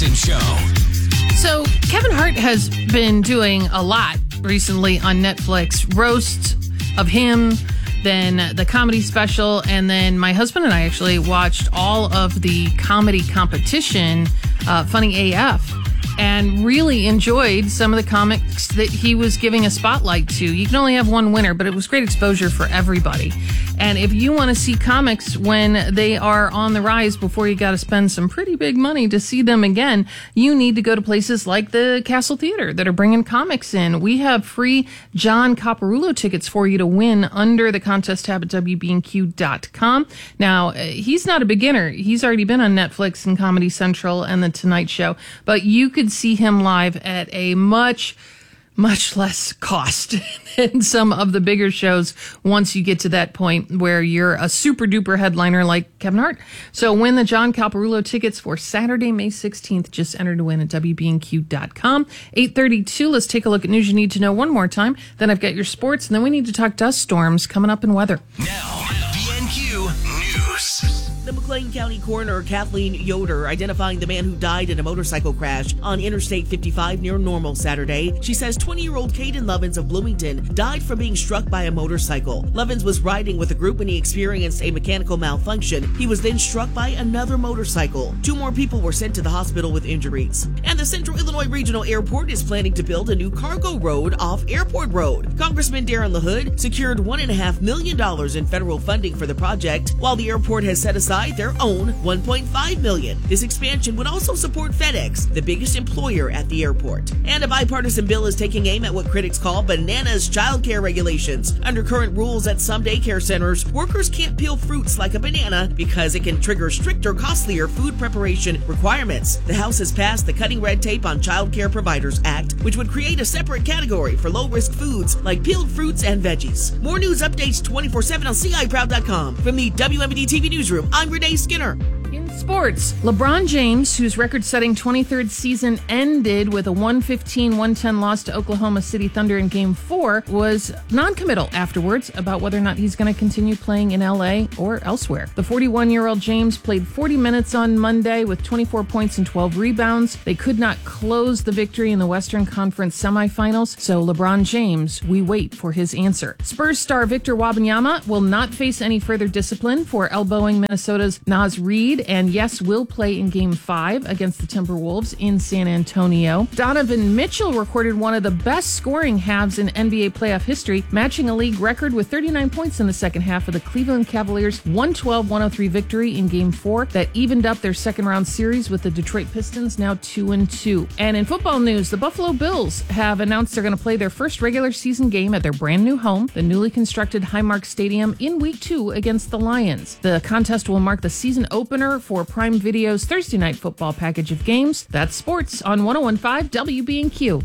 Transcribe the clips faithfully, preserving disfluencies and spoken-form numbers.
Jackson Show. So Kevin Hart has been doing a lot recently on Netflix. Roast of him, then the comedy special, and then my husband and I actually watched all of the comedy competition, uh, Funny A F, and really enjoyed some of the comics that he was giving a spotlight to. You can only have one winner, but it was great exposure for everybody. And if you want to see comics when they are on the rise before you got to spend some pretty big money to see them again, you need to go to places like the Castle Theater that are bringing comics in. We have free John Caparulo tickets for you to win under the contest tab at W B N Q dot com. Now, he's not a beginner. He's already been on Netflix and Comedy Central and The Tonight Show, but you could see him live at a much much less cost than some of the bigger shows once you get to that point where you're a super duper headliner like Kevin Hart. So win the John Caparulo tickets for Saturday, May sixteenth. Just enter to win at W B N Q dot com. eight thirty-two, let's take a look at news you need to know one more time. Then I've got your sports, and then we need to talk dust storms coming up in weather. Now, B N Q News. The McLean County coroner Kathleen Yoder identifying the man who died in a motorcycle crash on Interstate fifty-five near Normal Saturday. She says twenty-year-old Caden Lovins of Bloomington died from being struck by a motorcycle. Lovins was riding with a group when he experienced a mechanical malfunction. He was then struck by another motorcycle. Two more people were sent to the hospital with injuries. And the Central Illinois Regional Airport is planning to build a new cargo road off Airport Road. Congressman Darren LaHood secured one point five million dollars in federal funding for the project, while the airport has set aside their own one point five million dollars. This expansion would also support FedEx, the biggest employer at the airport. And a bipartisan bill is taking aim at what critics call bananas childcare regulations. Under current rules at some daycare centers, workers can't peel fruits like a banana because it can trigger stricter, costlier food preparation requirements. The House has passed the Cutting Red Tape on Child Care Providers Act, which would create a separate category for low-risk foods like peeled fruits and veggies. More news updates twenty-four seven on C I Proud dot com. From the W M D T V Newsroom, I'm Renee Skinner. In sports, LeBron James, whose record-setting twenty-third season ended with a one fifteen one ten loss to Oklahoma City Thunder in Game four, was non-committal afterwards about whether or not he's going to continue playing in L A or elsewhere. The forty-one-year-old James played forty minutes on Monday with twenty-four points and twelve rebounds. They could not close the victory in the Western Conference semifinals, so LeBron James, we wait for his answer. Spurs star Victor Wembanyama will not face any further discipline for elbowing Minnesota's Naz Reid, and yes, will play in Game five against the Timberwolves in San Antonio. Donovan Mitchell recorded one of the best scoring halves in N B A playoff history, matching a league record with thirty-nine points in the second half of the Cleveland Cavaliers' one twelve one oh three victory in Game four that evened up their second-round series with the Detroit Pistons, now two and two. And in football news, the Buffalo Bills have announced they're going to play their first regular season game at their brand new home, the newly constructed Highmark Stadium, in Week two against the Lions. The contest will mark the season opener for Prime Video's Thursday Night Football package of games. That's sports on one oh one point five W B N Q.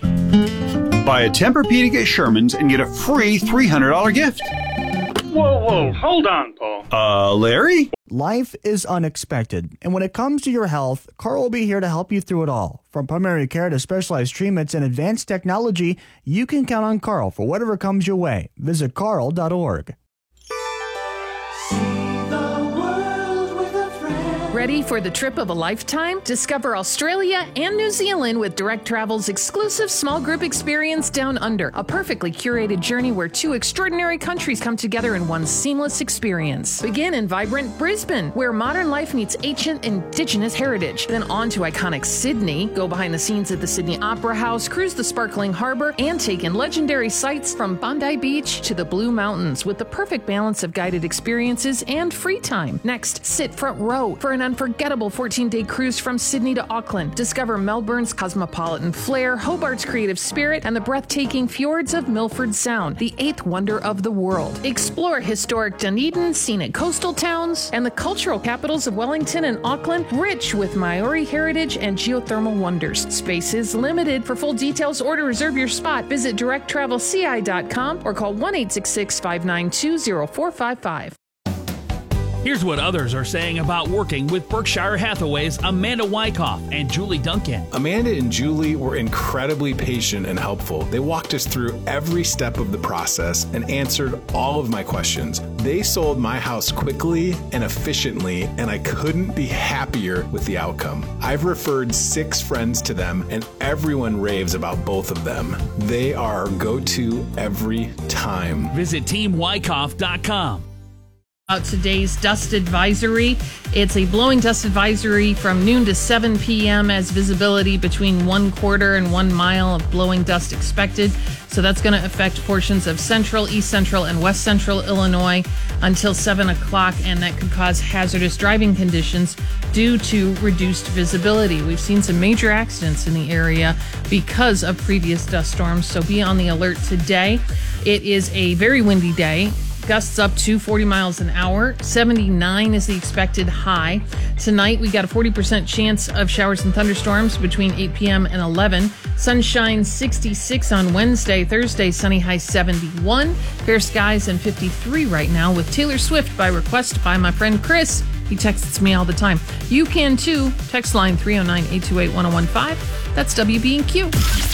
Buy a Tempur-Pedic at Sherman's and get a free three hundred dollars gift. Whoa, whoa, hold on, Paul. Uh, Larry? Life is unexpected, and when it comes to your health, Carl will be here to help you through it all. From primary care to specialized treatments and advanced technology, you can count on Carl for whatever comes your way. Visit carl dot org. Ready for the trip of a lifetime? Discover Australia and New Zealand with Direct Travel's exclusive small group experience Down Under, a perfectly curated journey where two extraordinary countries come together in one seamless experience. Begin in vibrant Brisbane, where modern life meets ancient indigenous heritage. Then on to iconic Sydney, go behind the scenes at the Sydney Opera House, cruise the sparkling harbour, and take in legendary sights from Bondi Beach to the Blue Mountains with the perfect balance of guided experiences and free time. Next, sit front row for an unforgettable fourteen-day cruise from Sydney to Auckland. Discover Melbourne's cosmopolitan flair, Hobart's creative spirit, and the breathtaking fjords of Milford Sound, the eighth wonder of the world. Explore historic Dunedin, scenic coastal towns, and the cultural capitals of Wellington and Auckland, rich with Maori heritage and geothermal wonders. Space is limited. For full details or to reserve your spot, visit direct travel c i dot com or call one eight six six, five nine two, zero four five five. Here's what others are saying about working with Berkshire Hathaway's Amanda Wyckoff and Julie Duncan. Amanda and Julie were incredibly patient and helpful. They walked us through every step of the process and answered all of my questions. They sold my house quickly and efficiently, and I couldn't be happier with the outcome. I've referred six friends to them, and everyone raves about both of them. They are our go-to every time. Visit team wyckoff dot com. About today's dust advisory. It's a blowing dust advisory from noon to seven p.m. as visibility between one quarter and one mile of blowing dust expected. So that's going to affect portions of central, east central, and west central Illinois until seven o'clock, and that could cause hazardous driving conditions due to reduced visibility. We've seen some major accidents in the area because of previous dust storms, so be on the alert today. It is a very windy day. Gusts up to forty miles an hour. seventy-nine is the expected high. Tonight, we got a forty percent chance of showers and thunderstorms between eight p.m. and eleven. Sunshine sixty-six on Wednesday. Thursday, sunny high seventy-one. Fair skies and fifty-three right now with Taylor Swift by request by my friend Chris. He texts me all the time. You can too. Text line three oh nine, eight two eight, one oh one five. That's W B and Q.